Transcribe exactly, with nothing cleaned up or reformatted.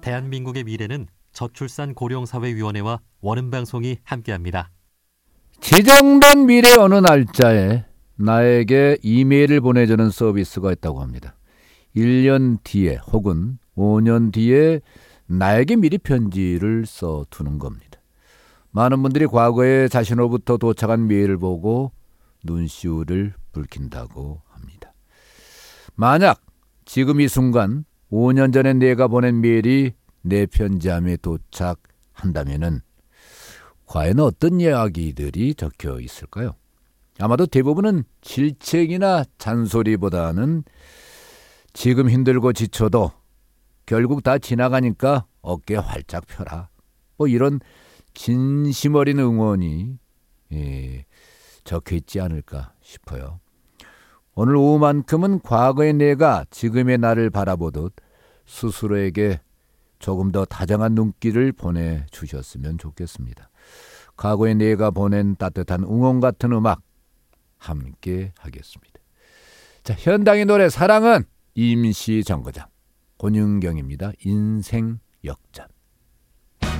대한민국의 미래는 저출산 고령사회위원회와 원음방송이 함께합니다. 지정된 미래 어느 날짜에 나에게 이메일을 보내주는 서비스가 있다고 합니다. 일 년 뒤에 혹은 오 년 뒤에 나에게 미리 편지를 써두는 겁니다. 많은 분들이 과거에 자신으로부터 도착한 메일을 보고 눈시울을 붉힌다고 합니다. 만약 지금 이 순간 오 년 전에 내가 보낸 메일이 내 편지함에 도착한다면은 과연 어떤 이야기들이 적혀 있을까요? 아마도 대부분은 질책이나 잔소리보다는 지금 힘들고 지쳐도 결국 다 지나가니까 어깨 활짝 펴라, 뭐 이런 진심 어린 응원이 예, 적혀 있지 않을까 싶어요. 오늘 오후만큼은 과거의 내가 지금의 나를 바라보듯 스스로에게 조금 더 다정한 눈길을 보내주셨으면 좋겠습니다. 과거의 내가 보낸 따뜻한 응원 같은 음악 함께 하겠습니다. 자, 현당의 노래 사랑은 임시정거장, 권윤경입니다. 인생 역전.